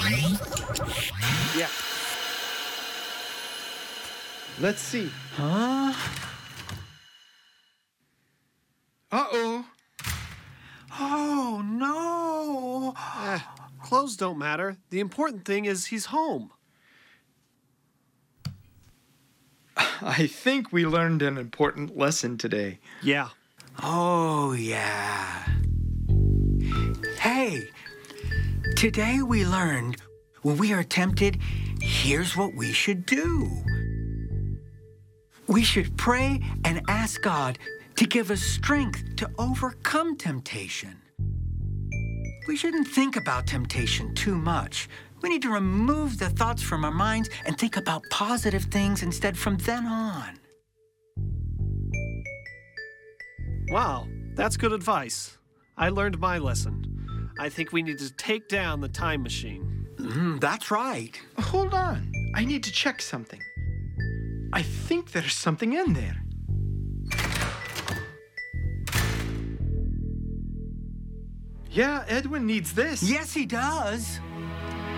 Yeah. Let's see. Huh? Uh-oh. Oh, no. Clothes don't matter. The important thing is he's home. I think we learned an important lesson today. Yeah. Oh, yeah. Hey, today we learned when we are tempted, here's what we should do. We should pray and ask God to give us strength to overcome temptation. We shouldn't think about temptation too much. We need to remove the thoughts from our minds and think about positive things instead from then on. Wow, that's good advice. I learned my lesson. I think we need to take down the time machine. That's right. Hold on. I need to check something. I think there's something in there. Yeah, Edwin needs this. Yes, he does.